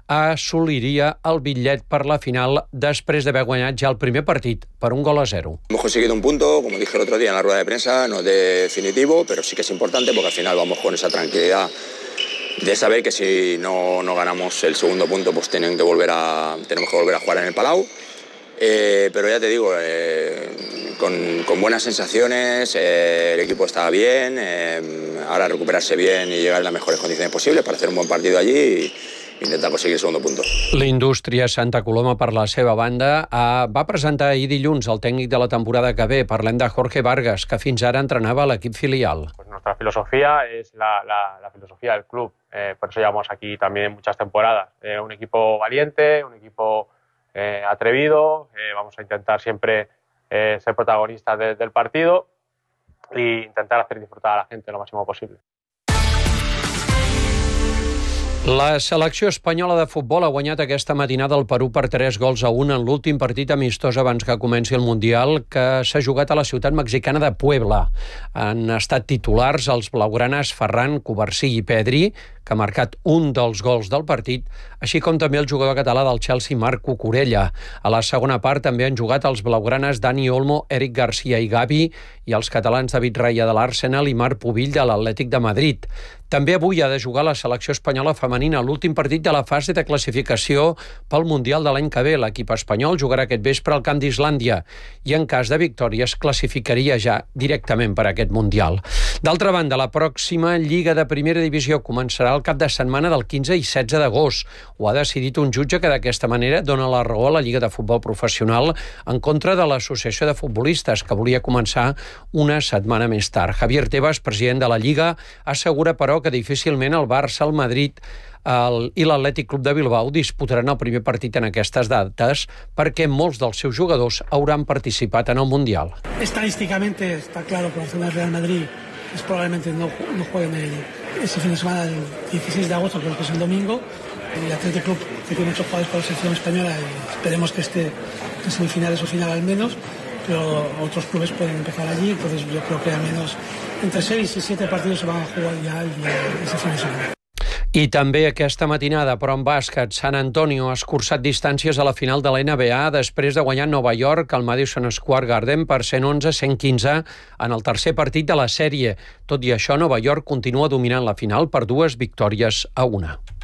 assoliria el bitllet per la final després d'haver guanyat ja el primer partit per 1-0. Hemos conseguido un punto, como dije el otro día en la rueda de prensa, no es definitivo, pero sí que es importante porque al final vamos con esa tranquilidad de saber que si no ganamos el segundo punto, pues tenemos que volver a jugar en el Palau. Pero ya te digo, con buenas sensaciones, el equipo estaba bien, ahora recuperarse bien y llegar en las mejores condiciones posibles para hacer un buen partido allí y intentar conseguir el segundo punto. L'Indústria Santa Coloma, per la seva banda, va presentar ahir dilluns el tècnic de la temporada que ve. Parlem de Jorge Vargas, que fins ara entrenava l'equip filial. Pues nuestra filosofía es la filosofía del club. Por eso llevamos aquí también muchas temporadas. Un equipo valiente, un equipo atrevido. Vamos a intentar siempre ser protagonistas del partido e intentar hacer disfrutar a la gente lo máximo posible. La selecció espanyola de futbol ha guanyat aquesta matinada el Perú per 3-1 en l'últim partit amistós abans que comenci el Mundial, que s'ha jugat a la ciutat mexicana de Puebla. Han estat titulars els blaugranes Ferran, Covarsí i Pedri, que ha marcat un dels gols del partit, així com també el jugador català del Chelsea, Marc Cucurella. A la segona part també han jugat els blaugranes Dani Olmo, Eric Garcia i Gavi, i els catalans David Raya de l'Arsenal i Marc Pubill de l'Atlètic de Madrid. També avui ha de jugar la selecció espanyola femenina l'últim partit de la fase de classificació pel Mundial de l'any que ve. L'equip espanyol jugarà aquest vespre al camp d'Islàndia i en cas de victòria es classificaria ja directament per aquest Mundial. D'altra banda, la pròxima Lliga de Primera Divisió començarà el cap de setmana del 15 i 16 d'agost. Ho ha decidit un jutge que d'aquesta manera dona la raó a la Lliga de Futbol Professional en contra de l'Associació de Futbolistes, que volia començar una setmana més tard. Javier Tebas, president de la Lliga, assegura, però, que difícilment el Barça, el Madrid i l'Atlètic Club de Bilbao disputaran el primer partit en aquestes dates perquè molts dels seus jugadors hauran participat en el Mundial. Estadísticamente está claro que el Real Madrid probablemente no jueguen ese fin de semana del 16 de agosto, creo que es el domingo. El Athletic Club, que tiene muchos jugadores para la selección española, y esperemos que esté en semifinales o final al menos, pero otros clubes pueden empezar allí, entonces yo creo que al menos entre 6 y 7 partidos se van a jugar ya ese fin de semana. I també aquesta matinada, però en bàsquet, San Antonio ha escurçat distàncies a la final de la NBA després de guanyar Nova York al Madison Square Garden per 111-115 en el tercer partit de la sèrie. Tot i això, Nova York continua dominant la final per 2 victòries a 1.